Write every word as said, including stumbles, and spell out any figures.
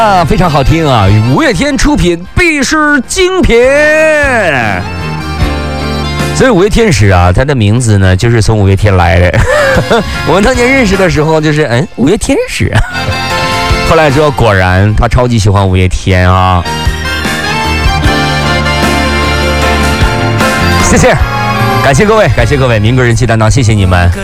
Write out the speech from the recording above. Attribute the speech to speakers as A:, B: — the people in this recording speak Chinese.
A: 啊，非常好听啊！五月天出品必是精品。所以五月天使啊，他的名字呢就是从五月天来的。我们当年认识的时候就是嗯五月天使，后来之后果然他超级喜欢五月天啊。谢谢，感谢各位，感谢各位民歌人气担当，谢谢你们。